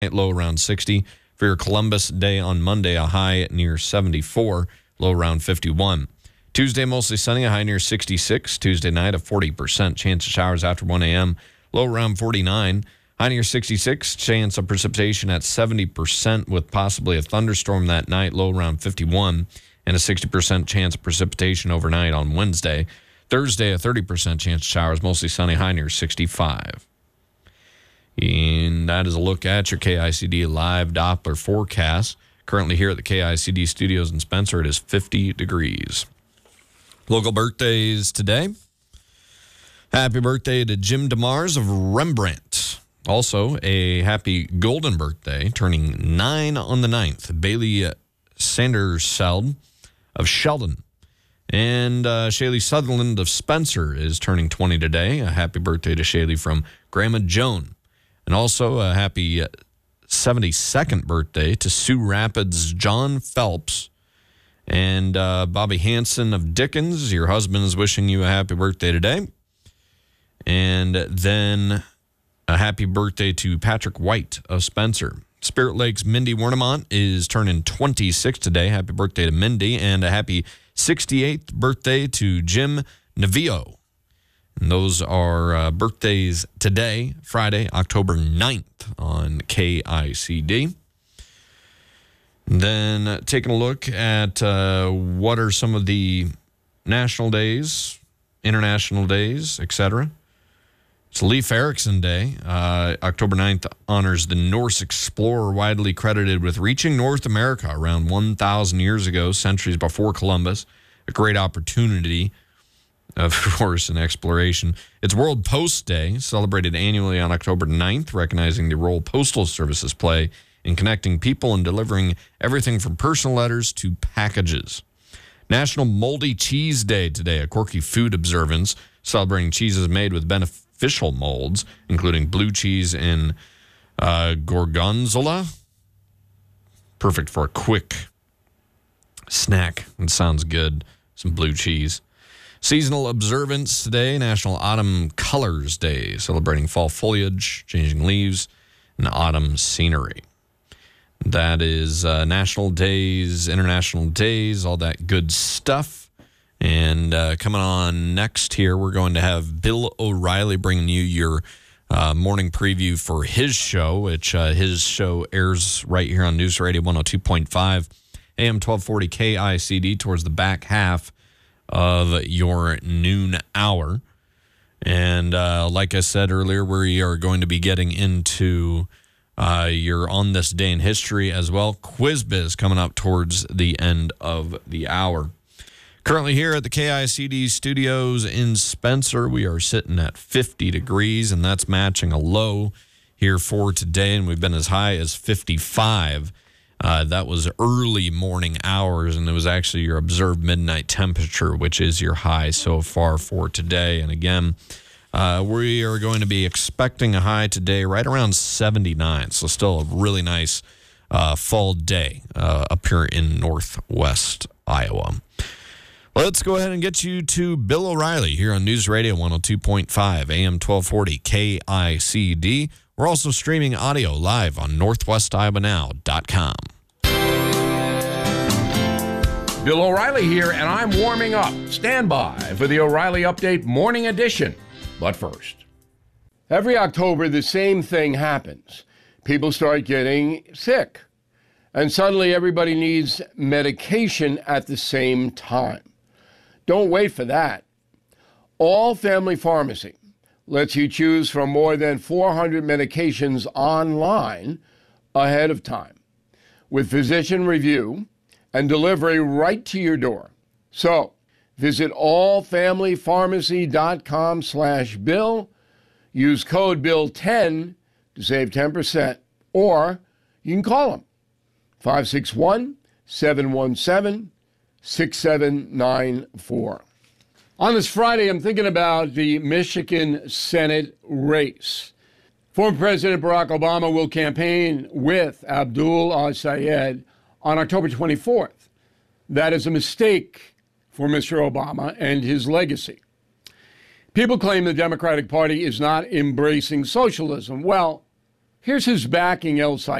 low around 60. For your Columbus Day on Monday, a high near 74, low around 51. Tuesday, mostly sunny, a high near 66. Tuesday night, a 40% chance of showers after 1 a.m., low around 49. High near 66, chance of precipitation at 70% with possibly a thunderstorm that night, low around 51, and a 60% chance of precipitation overnight on Wednesday. Thursday, a 30% chance of showers, mostly sunny, high near 65. And that is a look at your KICD live Doppler forecast. Currently here at the KICD studios in Spencer, it is 50 degrees. Local birthdays today. Happy birthday to Jim DeMars of Rembrandt. Also, a happy golden birthday, turning 9 on the 9th. Bailey Sanderseld of Sheldon. And Shaylee Sutherland of Spencer is turning 20 today. A happy birthday to Shaylee from Grandma Joan. And also a happy 72nd birthday to Sioux Rapids' John Phelps. And Bobby Hansen of Dickens, your husband is wishing you a happy birthday today. And then a happy birthday to Patrick White of Spencer. Spirit Lake's Mindy Wernemont is turning 26 today. Happy birthday to Mindy. And a happy 68th birthday to Jim Navio. And those are birthdays today, Friday, October 9th on KICD. Then taking a look at what are some of the national days, international days, etc. It's Leif Erikson Day. October 9th honors the Norse explorer widely credited with reaching North America around 1,000 years ago, centuries before Columbus. A great opportunity, of course, in exploration. It's World Post Day, celebrated annually on October 9th, recognizing the role postal services play in connecting people and delivering everything from personal letters to packages. National Moldy Cheese Day today, a quirky food observance celebrating cheeses made with beneficial molds, including blue cheese in Gorgonzola. Perfect for a quick snack. It sounds good. Some blue cheese. Seasonal observance today, National Autumn Colors Day, celebrating fall foliage, changing leaves, and autumn scenery. That is national days, international days, all that good stuff. And coming on next here, we're going to have Bill O'Reilly bringing you your morning preview for his show, which his show airs right here on News Radio 102.5, AM 1240 KICD, towards the back half of your noon hour. And like I said earlier, we are going to be getting into your On This Day in History as well. Quiz Biz coming up towards the end of the hour. Currently here at the KICD studios in Spencer, we are sitting at 50 degrees, and that's matching a low here for today, and we've been as high as 55. That was early morning hours, and it was actually your observed midnight temperature, which is your high so far for today. And again, we are going to be expecting a high today right around 79, so still a really nice fall day up here in northwest Iowa. Let's go ahead and get you to Bill O'Reilly here on News Radio 102.5, AM 1240 KICD. We're also streaming audio live on NorthwestIowaNow.com. Bill O'Reilly here, and I'm warming up. Stand by for the O'Reilly Update Morning Edition. But first, every October, the same thing happens. People start getting sick, and suddenly everybody needs medication at the same time. Don't wait for that. All Family Pharmacy lets you choose from more than 400 medications online ahead of time, with physician review and delivery right to your door. So visit allfamilypharmacy.com/Bill. Use code BILL10 to save 10%, or you can call them 561-717-6794. On this Friday, I'm thinking about the Michigan Senate race. Former President Barack Obama will campaign with Abdul al-Sayed on October 24th. That is a mistake for Mr. Obama and his legacy. People claim the Democratic Party is not embracing socialism. Well, Here's who's backing El Sayed.